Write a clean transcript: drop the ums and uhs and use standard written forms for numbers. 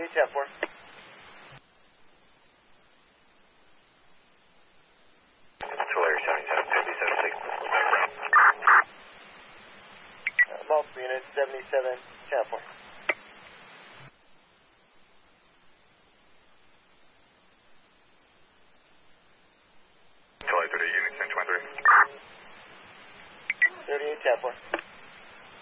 10-4. Tulare 77, Multiple units, 77, 10-4. Tulare 38, unit 1023. 38, 10-4.